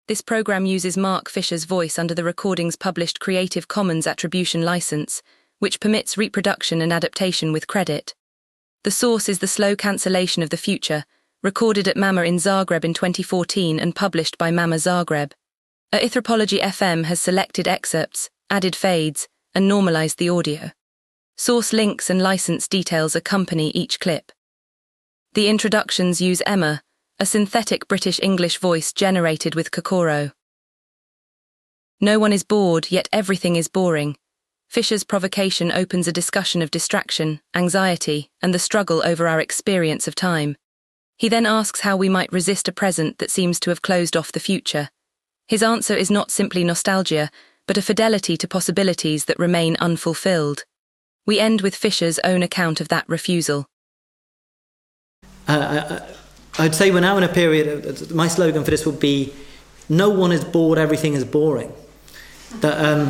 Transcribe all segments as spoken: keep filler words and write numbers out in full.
This program uses Mark Fisher's voice under the recording's published Creative Commons Attribution license, which permits reproduction and adaptation with credit. The source is The Slow Cancellation of the Future, recorded at MAMA in Zagreb in twenty fourteen and published by MAMA Zagreb. Anthropology F M has selected excerpts, added fades, and normalized the audio. Source links and license details accompany each clip. The introductions use Emma, a synthetic British English voice generated with Kokoro. No one is bored, yet everything is boring. Fisher's provocation opens a discussion of distraction, anxiety, and the struggle over our experience of time. He then asks how we might resist a present that seems to have closed off the future. His answer is not simply nostalgia, but a fidelity to possibilities that remain unfulfilled. We end with Fisher's own account of that refusal. Uh, I, I'd say we're now in a period, of, my slogan for this would be, no one is bored, everything is boring. That, um,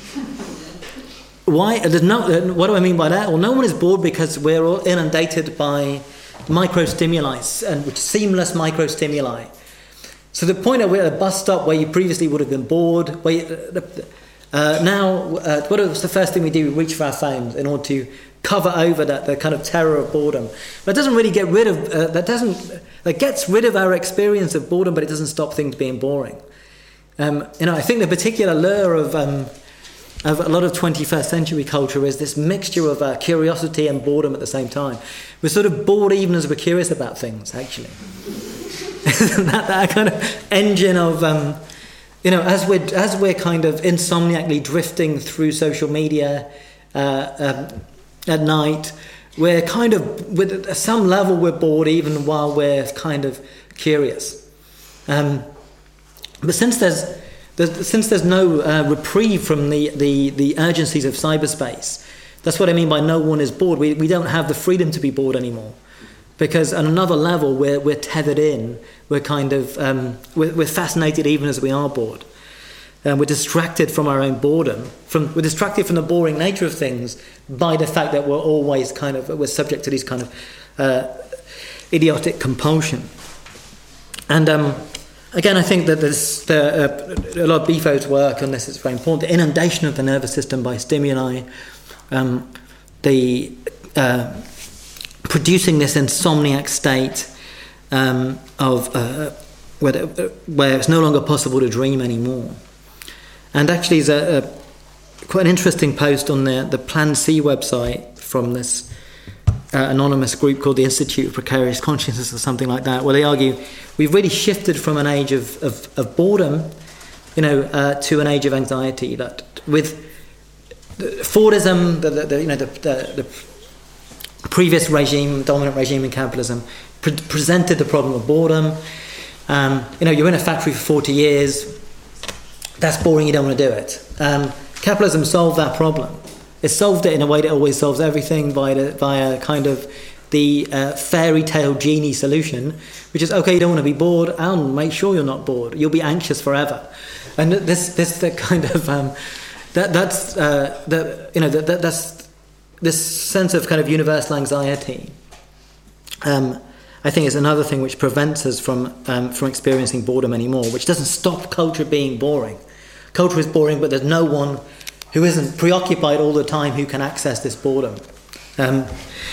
why? There's no, what do I mean by that? Well, no one is bored because we're all inundated by micro-stimuli, and which seamless micro-stimuli. So the point of we're at a bus stop where you previously would have been bored, where you, uh, now, uh, what was the first thing we do? We reach for our phones in order to cover over that the kind of terror of boredom. But it doesn't really get rid of uh, that. Doesn't that gets rid of our experience of boredom, but it doesn't stop things being boring. Um, you know, I think the particular lure of um, of a lot of twenty-first century culture is this mixture of uh, curiosity and boredom at the same time. We're sort of bored even as we're curious about things, actually. that, that kind of engine of, um, you know, as we're, as we're kind of insomniacally drifting through social media uh, um, at night, we're kind of, with at some level we're bored even while we're kind of curious. Um, but since there's, there's since there's no uh, reprieve from the, the, the urgencies of cyberspace, that's what I mean by no one is bored. We, we don't have the freedom to be bored anymore. Because on another level, we're, we're tethered in, we're kind of, um, we're, we're fascinated even as we are bored. And we're distracted from our own boredom, from, we're distracted from the boring nature of things by the fact that we're always kind of, we're subject to these kind of uh, idiotic compulsion. And um, again, I think that there's the, uh, a lot of Bifo's work on this is very important. The inundation of the nervous system by stimuli, um, the... Uh, producing this insomniac state um, of uh, where, where it's no longer possible to dream anymore. And actually, there's a, a quite an interesting post on the the Plan C website from this uh, anonymous group called the Institute of Precarious Consciousness or something like that, where they argue we've really shifted from an age of of, of boredom, you know, uh, to an age of anxiety. That with Fordism, the, the, the you know the, the, the previous regime, dominant regime in capitalism, pre- presented the problem of boredom. Um, you know, you're in a factory for forty years. That's boring. You don't want to do it. Um, capitalism solved that problem. It solved it in a way that always solves everything by the, via kind of the uh, fairy tale genie solution, which is okay. You don't want to be bored. I'll make sure you're not bored. You'll be anxious forever. And this, this, the kind of um, that that's uh, the you know that, that that's. This sense of kind of universal anxiety, um, I think, is another thing which prevents us from um, from experiencing boredom anymore, which doesn't stop culture being boring. Culture is boring, but there's no one who isn't preoccupied all the time who can access this boredom. Um,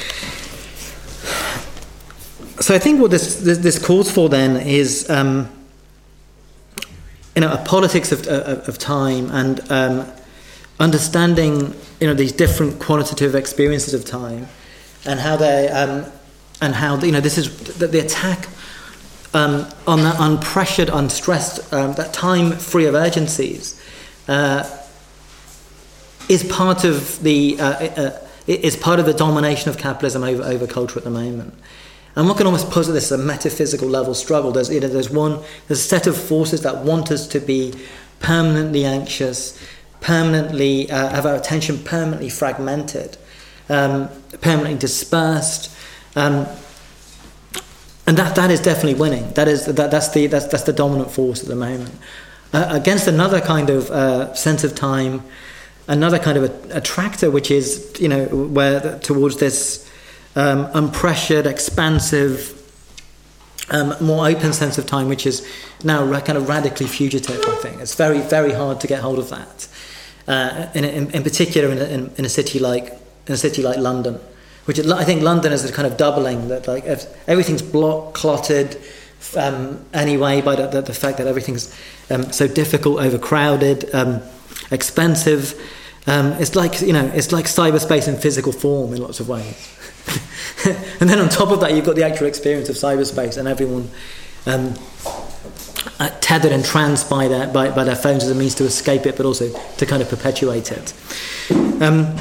so I think what this, this, this calls for then is um, you know, a politics of, of, of time and um, understanding, you know, these different quantitative experiences of time, and how they, um, and how you know this is the, the attack um, on that unpressured, unstressed, um, that time free of urgencies, uh, is part of the uh, uh, is part of the domination of capitalism over over culture at the moment. And one can almost posit this as a metaphysical level struggle. There's you know there's one there's a set of forces that want us to be permanently anxious, permanently uh, have our attention permanently fragmented, um, permanently dispersed, um, and that that is definitely winning. That is that that's the that's that's the dominant force at the moment, uh, against another kind of uh, sense of time, another kind of a, attractor, which is you know where towards this um, unpressured, expansive, um, more open sense of time, which is now ra- kind of radically fugitive, I think. It's very, very hard to get hold of that. Uh, in, in, in particular, in a, in, in a city like in a city like London, which is, I think London is a kind of doubling that, like, everything's block clotted um, anyway by the, the, the fact that everything's um, so difficult, overcrowded, um, expensive. Um, it's like you know, it's like cyberspace in physical form in lots of ways. And then on top of that, you've got the actual experience of cyberspace, and everyone. Um, Uh, tethered and tranced by their by, by their phones as a means to escape it, but also to kind of perpetuate it. Um,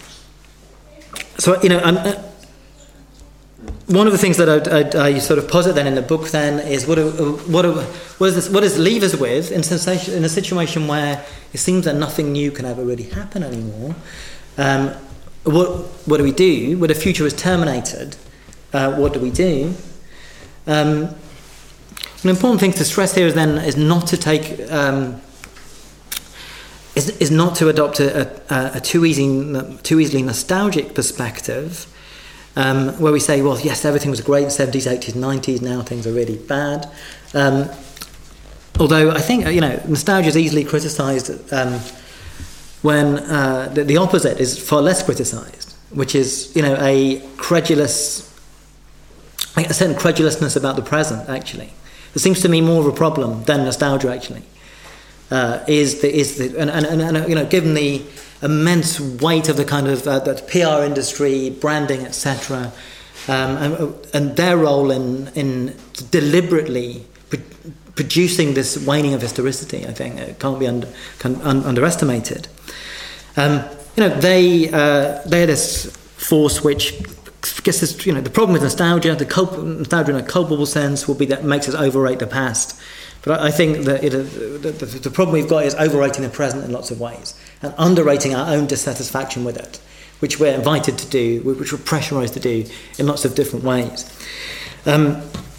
so you know, um, uh, one of the things that I, I, I sort of posit then in the book then is what do, what do, what is this, what does leave us with in, sensation, in a situation where it seems that nothing new can ever really happen anymore. Um, what what do we do? When the future is terminated, uh, what do we do? Um, An important thing to stress here is then is not to take um, is is not to adopt a, a, a too easy too easily nostalgic perspective, um, where we say, well, yes, everything was great in the seventies, eighties, nineties. Now things are really bad. Um, although I think you know nostalgia is easily criticised um, when uh, the, the opposite is far less criticised, which is you know a credulous a certain credulousness about the present actually. It seems to me more of a problem than nostalgia. Actually, uh, is the is the and, and, and you know, given the immense weight of the kind of uh, the P R industry, branding, et cetera, um, and, and their role in in deliberately pro- producing this waning of historicity, I think it can't be under, can, un, underestimated. Um, you know, they uh, they're this force which. I guess this, you know, the problem with nostalgia, the culp- nostalgia in a culpable sense, will be that it makes us overrate the past. But I, I think that it, uh, the, the, the problem we've got is overrating the present in lots of ways and underrating our own dissatisfaction with it, which we're invited to do, which we're pressurised to do in lots of different ways. Um,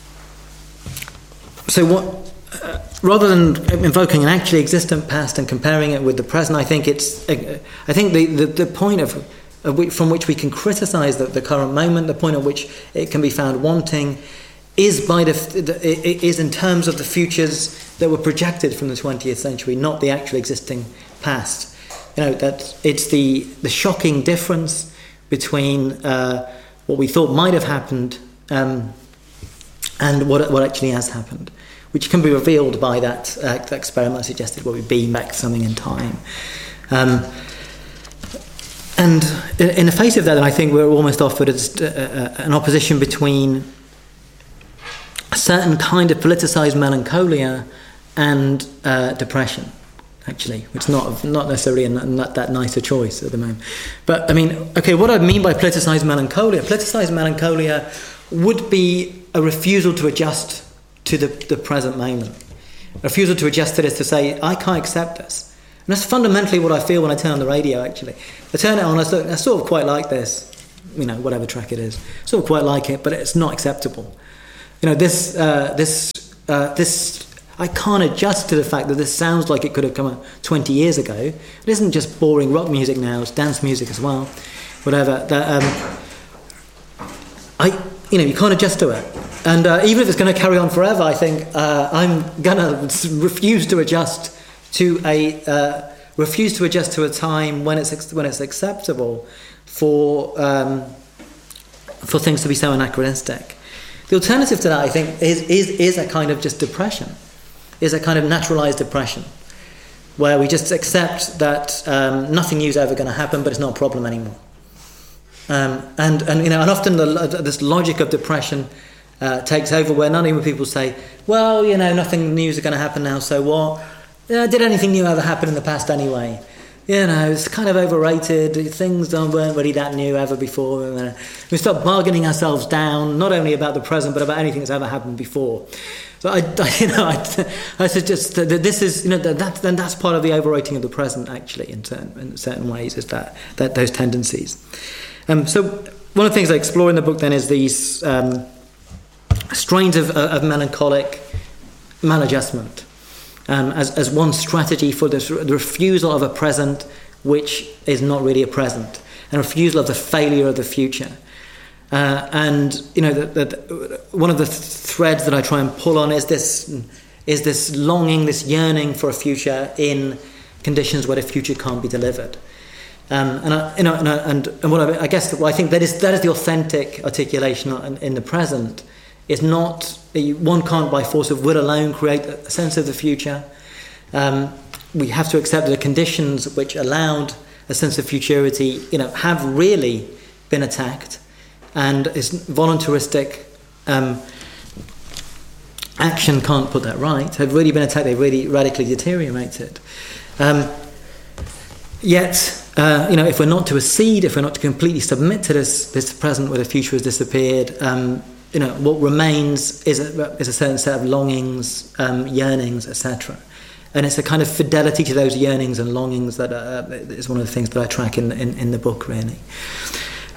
so what, uh, rather than invoking an actually existent past and comparing it with the present, I think it's, uh, I think the, the, the point of from which we can criticise the, the current moment, the point at which it can be found wanting, is by the, the is in terms of the futures that were projected from the twentieth century, not the actually existing past. You know that it's the the shocking difference between uh, what we thought might have happened um, and what what actually has happened, which can be revealed by that, uh, that experiment I suggested, where we beam back something in time. Um, And in the face of that, I think we're almost offered an opposition between a certain kind of politicised melancholia and uh, depression, actually, which is not not necessarily a, not that nice a choice at the moment. But I mean, okay, what I mean by politicised melancholia, politicised melancholia would be a refusal to adjust to the, the present moment, a refusal to adjust to this, to say, I can't accept this. And that's fundamentally what I feel when I turn on the radio, actually. I turn it on, I sort, I sort of quite like this, you know, whatever track it is. I sort of quite like it, but it's not acceptable. You know, this, uh, this, uh, this, I can't adjust to the fact that this sounds like it could have come out twenty years ago. It isn't just boring rock music now, it's dance music as well, whatever. That, um, I, you know, you can't adjust to it. And uh, even if it's going to carry on forever, I think uh, I'm going to refuse to adjust to a uh, refuse to adjust to a time when it's when it's acceptable for um, for things to be so anachronistic. The alternative to that, I think, is is is a kind of just depression, is a kind of naturalised depression, where we just accept that um, nothing new is ever going to happen, but it's not a problem anymore. Um, and and you know, and often the, this logic of depression uh, takes over, where not even people say, well, you know, nothing new is going to happen now, so what? Yeah, did anything new ever happen in the past anyway? You know, it's kind of overrated. Things weren't really that new ever before. We start bargaining ourselves down, not only about the present, but about anything that's ever happened before. So I, I you know, I, I suggest that this is, you know, that then that's part of the overrating of the present, actually, in certain, in certain ways, is that, that those tendencies. Um, so one of the things I explore in the book then is these um, strains of, of melancholic maladjustment. Um, as, as one strategy for this, the refusal of a present which is not really a present, and refusal of the failure of the future. Uh, and you know, the, the, one of the th- threads that I try and pull on is this is this longing, this yearning for a future in conditions where the future can't be delivered. Um, and I, you know, and, I, and and what I, I guess what I think that is that is the authentic articulation in, in the present. Is not one can't by force of will alone create a sense of the future. Um, we have to accept that the conditions which allowed a sense of futurity, you know, have really been attacked. And it's voluntaristic um, action can't put that right. Have really been attacked. They've really radically deteriorated. Um, yet, uh, you know, if we're not to accede, if we're not to completely submit to this this present where the future has disappeared, um, you know, what remains is a, is a certain set of longings, um, yearnings, et cetera. And it's a kind of fidelity to those yearnings and longings that uh, is one of the things that I track in in, in the book, really.